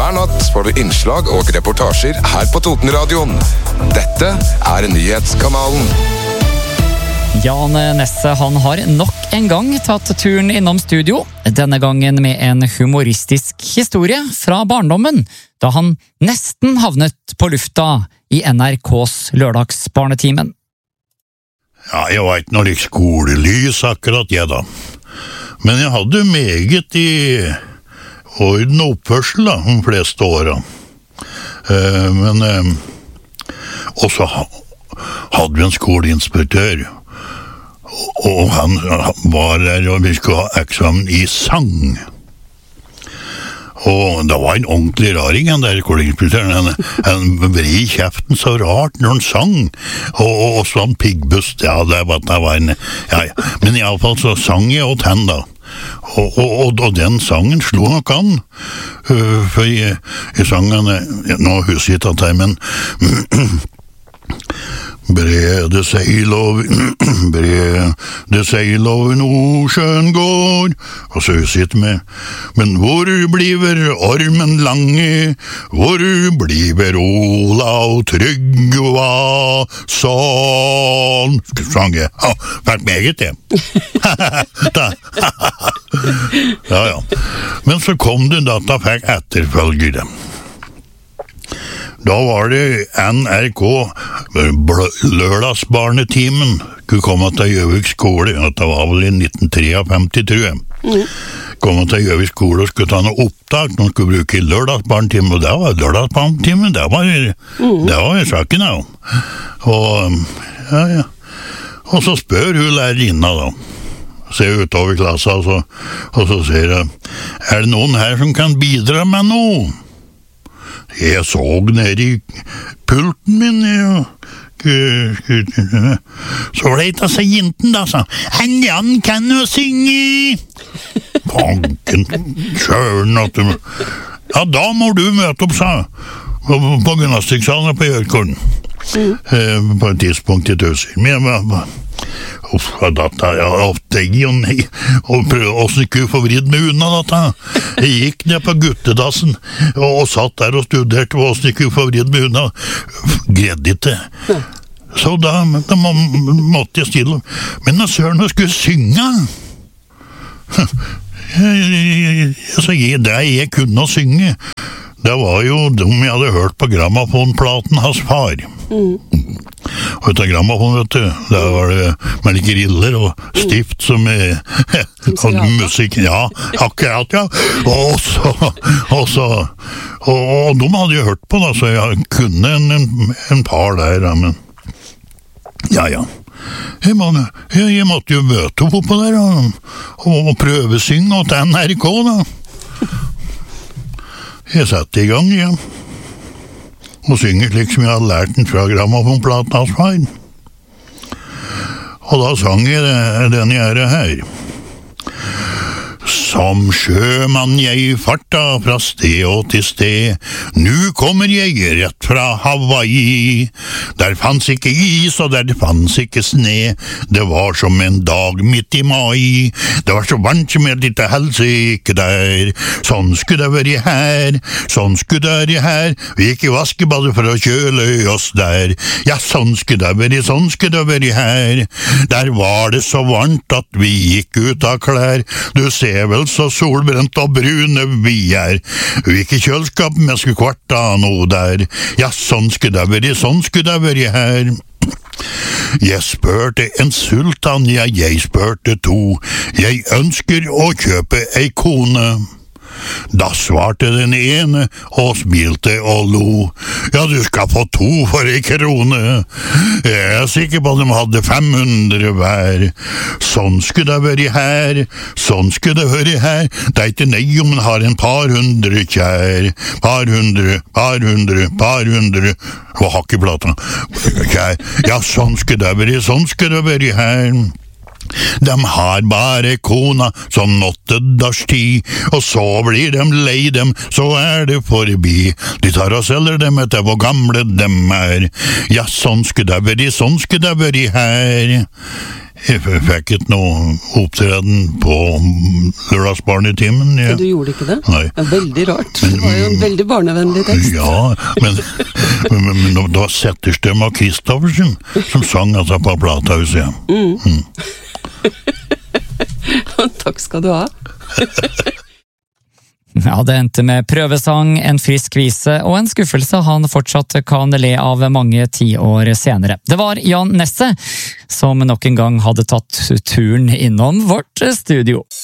Hver natt får du innslag og reportasjer her på Totenradioen. Dette Nyhetskanalen. Jan Nesse, han har nok en gang tatt turen innom studio, denne gangen med en humoristisk historie fra barndommen, da han nesten havnet på lufta i NRKs lørdagsbarnetimen. Ja, jeg var ikke noe skolelys akkurat jeg da, men jeg hadde meget i orden og oppførsel da, de fleste årene. Og så hadde vi en skoleinspektør, og han var der, og vi skulle ha eksamen i sang. Og det var en ordentlig raring, han der skoleinspektøren. Han vred i kjeften så rart når han sang, og sånn piggbust, ja, det var en, ja. Men i alle fall så sang jeg åt han da. Og den sangen slo nok an, for jeg sang han, nå husker jeg ikke at men brede seil over Nordsjøen går, og så sitter med, men hvor bliver ormen lange, hvor bliver Olav Tryggva, sånn, sang jeg, vært meget det. Ja. Men så kom det da fikk etterfølgere. Da var det NRK, lørdagsbarnetimen, skulle komme til Gjøvik skole, det var vel i 1953, tror jeg. Komme til Gjøvik skole og skulle ta noe opptak, noen skulle bruke lørdagsbarnetimen, og det var lørdagsbarnetimen, det var saken da. Og så spør hun lærerinna da, ser utover klassen, og så sier hun, det noen her som kan bidra med noe? Jeg så ned i pulten min, så ble det seg jinten da, sa han, Jan kan jo synge! Panken, sjøren, ja, da må du møte opp, sa på gymnastikksalen på Gjørkården, på et tidspunkt i Tøser. Men data, ja, og prøvde også ikke få vridd meg unna data. Jeg gikk ned på guttedassen og satt der og studerte og også ikke få vridd meg unna. Greide ikke. Så da måtte jeg stille. Men når søren skulle synge, så det jeg kunne å synge, det var jo dem jeg hadde hørt på grammofonplaten hans far. Og ut av grammofon, vet du, der var det med griller og stift som og musikk, ja, akkurat, ja. Og de hadde jo hørt på da, så jeg kunne en par der, ja, men ja. Jeg måtte jo møte opp på der og prøvesynge til NRK da. Jeg satte i gang, ja. Og synger slik som jeg hadde lært den fra grammofonplaten hans far. Og da sang jeg den jeg her. Som sjømann jeg farta fra sted og til sted, nu kommer jeg rett fra Hawaii. Der fanns ikke is og der fanns ikke sne, det var som en dag midt i mai. Det var så varmt som jeg litt helsike der, sånn skulle det være her, sånn skulle det være her. Vi gikk i vaskebadet for å kjøle oss der, ja sånn skulle det være her. Der var det så varmt at vi gikk ut av klær, du ser vel så solbrent og brune vi er. Vi gikk i kjølskap, men jeg skulle kvarta noe der. Ja, sånn skulle det være her. Jeg spurte en sultan, ja, jeg spurte to. Jeg ønsker å kjøpe ei kone. Da svarte den ene og smilte og lo. Ja, du skal få 2 for 1 krone. Jeg sikker på at de hadde 500 hver. Sånn skulle det være her, sånn skulle det være her. Det er ikke nei om man har en par hundre kjær. Par hundre. Og hakkeplata. Kjær. Ja, sånn skulle det være her. De har bare kona som 8 dagers tid, og så blir de lei dem, så det forbi. De tar og selger dem etter hvor gamle dem er. Ja, sånn skulle det være her. Jeg fikk ikke noe opptreden på lørdagsbarnetimen. Så du gjorde ikke det? Nei. Det er veldig rart. Det var jo en veldig barnevennlig tekst. Ja, men det var Setterstøm av Kristoffersen som sang altså på Platahuset. Takk skal du ha. Ja, det endte med prøvesang, en frisk vise og en skuffelse han fortsatt kan le av mange tiår senere. Det var Jan Nesse som nok en gang hadde tatt turen innom vårt studio.